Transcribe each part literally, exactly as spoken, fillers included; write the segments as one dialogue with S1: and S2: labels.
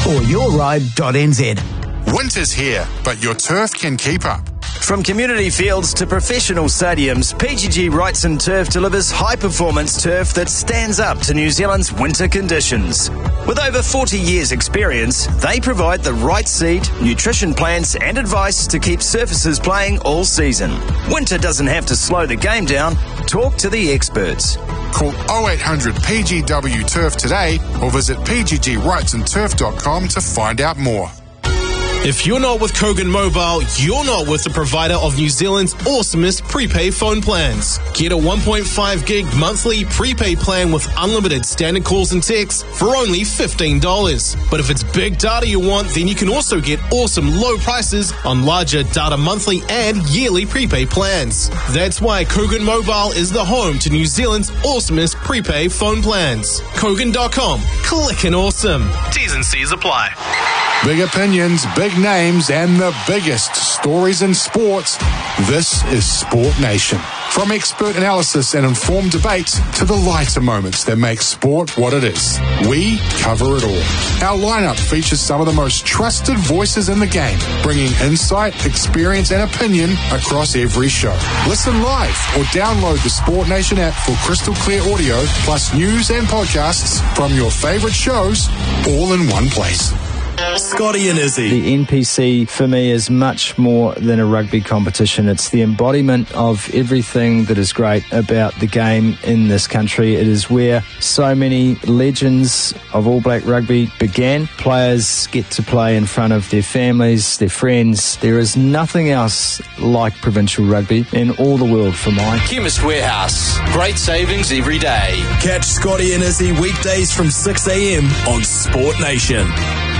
S1: or your ride dot n z.
S2: Winter's here, but your turf can keep up.
S3: From community fields to professional stadiums, P G G Wrightson Turf delivers high-performance turf that stands up to New Zealand's winter conditions. With over forty years' experience, they provide the right seed, nutrition plans and advice to keep surfaces playing all season. Winter doesn't have to slow the game down. Talk to the experts.
S2: Call oh eight hundred P G W Turf today or visit p g g wrightson turf dot com to find out more.
S4: If you're not with Kogan Mobile, you're not with the provider of New Zealand's awesomest prepaid phone plans. Get a one point five gig monthly prepaid plan with unlimited standard calls and texts for only fifteen dollars. But if it's big data you want, then you can also get awesome low prices on larger data monthly and yearly prepaid plans. That's why Kogan Mobile is the home to New Zealand's awesomest prepaid phone plans. Kogan dot com. Clickin' awesome. T's and C's apply.
S2: Big opinions, big names, and the biggest stories in sports. This is Sport Nation. From expert analysis and informed debates to the lighter moments that make sport what it is, we cover it all. Our lineup features some of the most trusted voices in the game, bringing insight, experience, and opinion across every show. Listen live or download the Sport Nation app for crystal clear audio, plus news and podcasts from your favourite shows, all in one place.
S5: Scotty and Izzy.
S6: The N P C for me is much more than a rugby competition. It's the embodiment of everything that is great about the game in this country. It is where so many legends of All Black rugby began. Players get to play in front of their families, their friends. There is nothing else like provincial rugby in all the world for mine.
S5: Chemist Warehouse. Great savings every day. Catch Scotty and Izzy weekdays from six a.m. on Sport Nation.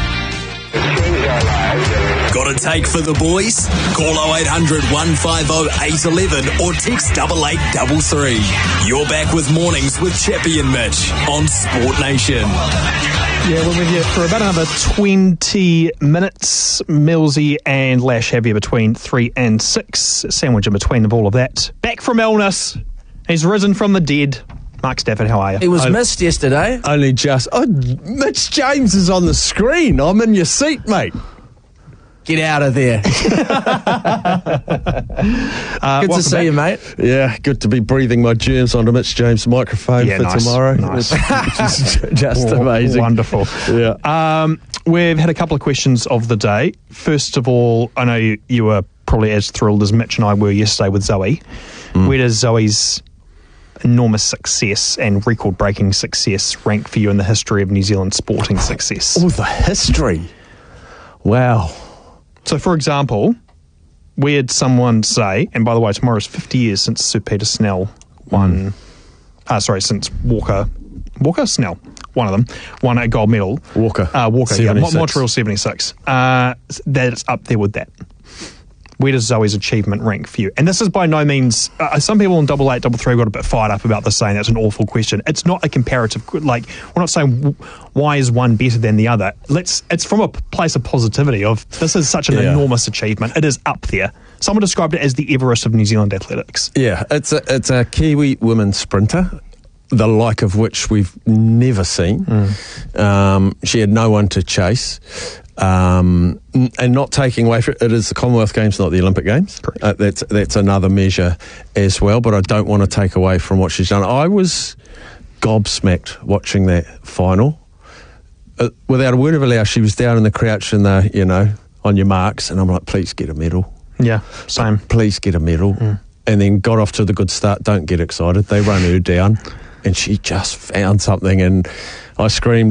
S5: Got a take for the boys? Call oh eight hundred, one five oh, eight one one or text double eight double three. You're back with Mornings with Chappie and Mitch on Sport Nation.
S7: Yeah, we're with you for about another twenty minutes. Millsy and Lash have you between three and six. Sandwich in between of all of that. Back from illness. He's risen from the dead. Mark Stafford, how are you?
S8: He was
S7: I,
S8: missed yesterday.
S9: Only just... Oh, Mitch James is on the screen. I'm in your seat, mate.
S8: Get out of there.
S7: uh,
S8: good to see
S7: back.
S8: you, mate.
S9: Yeah, good to be breathing my germs onto Mitch James' microphone
S7: yeah,
S9: for
S7: nice,
S9: tomorrow.
S7: Nice.
S9: Which is just
S7: oh,
S9: amazing.
S7: Wonderful.
S9: Yeah.
S7: Um, we've had a couple of questions of the day. First of all, I know you, you were probably as thrilled as Mitch and I were yesterday with Zoe. Mm. Where does Zoe's enormous success and record-breaking success rank for you in the history of New Zealand sporting success?
S9: Oh, the history. Wow.
S7: So, for example, we had someone say, and by the way, tomorrow's fifty years since Sir Peter Snell won, mm. uh, sorry, since Walker, Walker, Snell, one of them, won a gold medal.
S9: Walker.
S7: Uh, Walker, yeah, Montreal seventy-six. Uh, that's up there with that. Where does Zoe's achievement rank for you? And this is by no means, uh, some people in double eight, double three got a bit fired up about this, saying that's an awful question. It's not a comparative, like, we're not saying why is one better than the other. Let's. It's from a place of positivity of, this is such an yeah. enormous achievement. It is up there. Someone described it as the Everest of New Zealand athletics.
S9: Yeah, it's a, it's a Kiwi women sprinter, the like of which we've never seen. Mm. Um, she had no one to chase. Um, and not taking away from it, it is the Commonwealth Games, not the Olympic Games. Uh, that's that's another measure as well, but I don't want to take away from what she's done. I was gobsmacked watching that final. Uh, without a word of a lie, she was down in the crouch and the, you know, on your marks, and I'm like, please get a medal.
S7: Yeah, same.
S9: Please get a medal. Mm. And then got off to the good start. Don't get excited. They run her down, and she just found something, and I screamed.